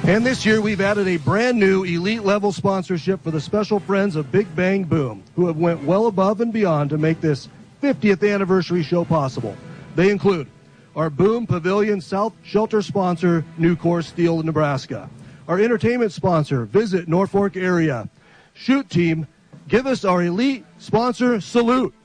And this year we've added a brand new elite level sponsorship for the special friends of Big Bang Boom, who have went well above and beyond to make this 50th anniversary show possible. They include our Boom Pavilion South Shelter sponsor, Nucor Steel, Nebraska. Our entertainment sponsor, Visit Norfolk Area. Shoot Team, give us our elite sponsor salute.